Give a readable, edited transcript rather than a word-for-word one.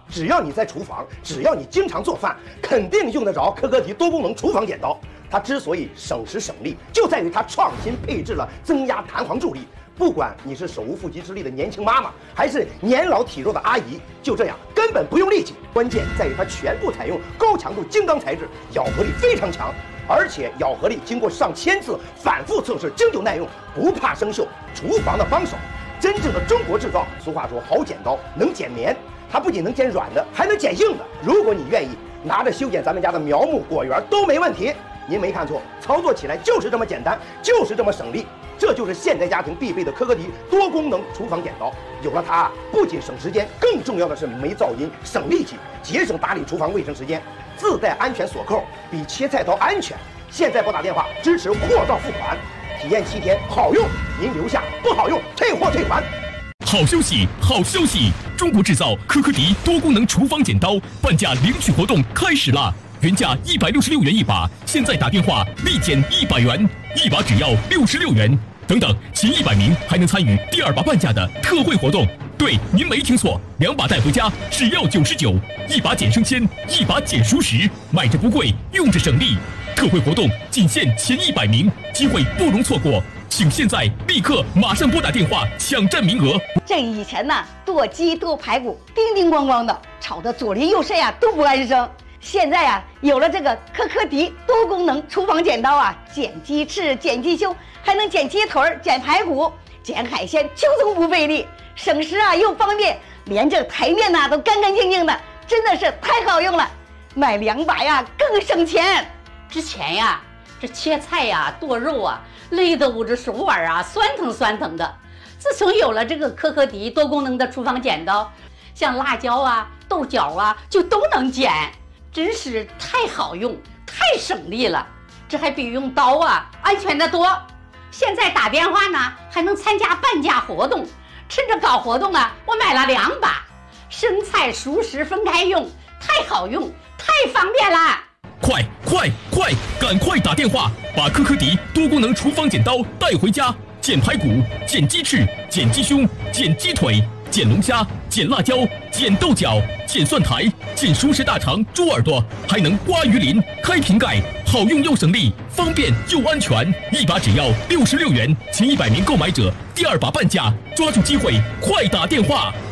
只要你在厨房，只要你经常做饭，肯定用得着可可缇多功能厨房剪刀。它之所以省时省力，就在于它创新配置了增压弹簧助力。不管你是手无缚鸡之力的年轻妈妈，还是年老体弱的阿姨，就这样根本不用力气。关键在于它全部采用高强度精钢材质，咬合力非常强，而且咬合力经过上千次反复测试，经久耐用，不怕生锈。厨房的帮手，真正的中国制造。俗话说，好剪刀能剪棉，它不仅能剪软的，还能剪硬的。如果你愿意，拿着修剪咱们家的苗木果园都没问题。您没看错，操作起来就是这么简单，就是这么省力。这就是现代家庭必备的可可缇多功能厨房剪刀。有了它，不仅省时间，更重要的是没噪音、省力气，节省打理厨房卫生时间。自带安全锁扣，比切菜刀安全。现在拨打电话支持货到付款，体验7天，好用您留下，不好用退货退款。 好消息，好消息！中国制造可可缇多功能厨房剪刀半价领取活动开始啦！原价166元一把，现在打电话立减100元，一把只要66元。等等，前100名还能参与第2把半价的特惠活动。对，您没听错，2把带回家只要99，一把减生鲜，一把减熟食，买着不贵，用着省力。特惠活动仅限前100名，机会不容错过，请现在立刻马上拨打电话抢占名额。 这以前呢，剁鸡剁排骨，叮叮咣咣的，吵得左邻右舍呀都不安生。现在啊，有了这个可可缇多功能厨房剪刀啊，剪鸡翅、剪鸡胸，还能剪鸡腿、剪排骨、剪海鲜，轻松不费力，省时啊又方便，连这台面呐都干干净净的，真的是太好用了。买2把呀更省钱。 之前呀，这切菜呀、剁肉啊，累得我这手腕啊酸疼酸疼的。自从有了这个可可缇多功能的厨房剪刀，像辣椒啊、豆角啊，就都能剪。真是太好用，太省力了，这还比用刀啊安全得多。现在打电话呢，还能参加半价活动。趁着搞活动啊，我买了2把，生菜熟食分开用，太好用，太方便了。 快，赶快打电话，把可可缇多功能厨房剪刀带回家，剪排骨、剪鸡翅、剪鸡胸、剪鸡腿、剪龙虾、剪辣椒、剪豆角、剪蒜苔、剪熟食大肠、猪耳朵，还能刮鱼鳞、开瓶盖，好用又省力，方便又安全。一把只要66元，前100名购买者第2把半价，抓住机会，快打电话！